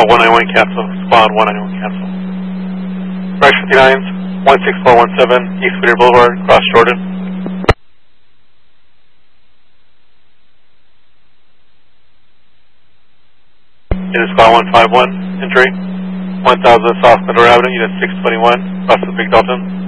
Squad 191 cancel. Squad 191 cancel. Rush 59s, 16417, East Whittier Boulevard, Cross Jordan. Unit Squad 151, entry. 1000 South Middle Avenue, Unit 621, cross the Big Dalton.